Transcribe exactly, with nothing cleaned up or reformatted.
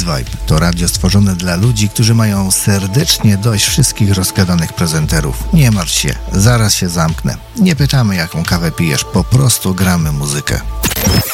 Vibe to radio stworzone dla ludzi, którzy mają serdecznie dość wszystkich rozgadanych prezenterów. Nie martw się, zaraz się zamknę. Nie pytamy, jaką kawę pijesz, po prostu gramy muzykę.